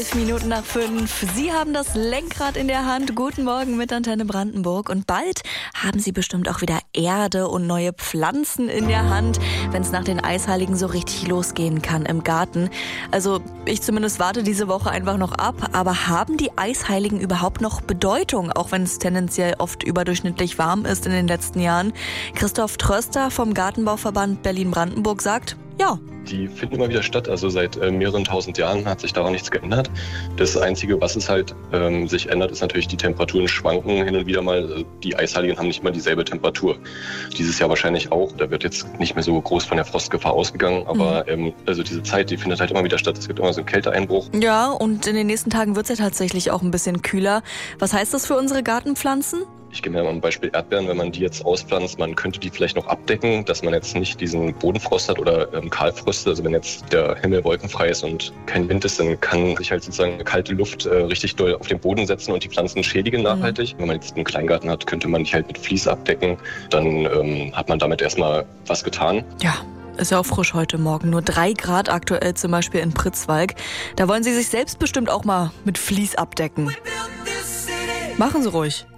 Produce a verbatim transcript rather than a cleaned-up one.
Elf Minuten nach fünf. Sie haben das Lenkrad in der Hand. Guten Morgen mit Antenne Brandenburg. Und bald haben Sie bestimmt auch wieder Erde und neue Pflanzen in der Hand, wenn es nach den Eisheiligen so richtig losgehen kann im Garten. Also ich zumindest warte diese Woche einfach noch ab. Aber haben die Eisheiligen überhaupt noch Bedeutung, auch wenn es tendenziell oft überdurchschnittlich warm ist in den letzten Jahren? Christoph Tröster vom Gartenbauverband Berlin-Brandenburg sagt, ja. Die finden immer wieder statt, also seit äh, mehreren tausend Jahren hat sich daran nichts geändert. Das Einzige, was es halt ähm, sich ändert, ist natürlich, die Temperaturen schwanken hin und wieder mal. Die Eisheiligen haben nicht immer dieselbe Temperatur. Dieses Jahr wahrscheinlich auch. Da wird jetzt nicht mehr so groß von der Frostgefahr ausgegangen, aber mhm. ähm, also diese Zeit, die findet halt immer wieder statt. Es gibt immer so einen Kälteeinbruch. Ja, und in den nächsten Tagen wird es ja tatsächlich auch ein bisschen kühler. Was heißt das für unsere Gartenpflanzen? Ich gebe mir mal ein Beispiel Erdbeeren, wenn man die jetzt auspflanzt, man könnte die vielleicht noch abdecken, dass man jetzt nicht diesen Bodenfrost hat oder ähm, Kahlfröste. Also wenn jetzt der Himmel wolkenfrei ist und kein Wind ist, dann kann sich halt sozusagen eine kalte Luft äh, richtig doll auf den Boden setzen und die Pflanzen schädigen nachhaltig. Mhm. Wenn man jetzt einen Kleingarten hat, könnte man die halt mit Vlies abdecken. Dann ähm, hat man damit erstmal was getan. Ja. Ist ja auch frisch heute Morgen. Nur drei Grad aktuell zum Beispiel in Pritzwalk. Da wollen Sie sich selbst bestimmt auch mal mit Vlies abdecken. Machen Sie ruhig.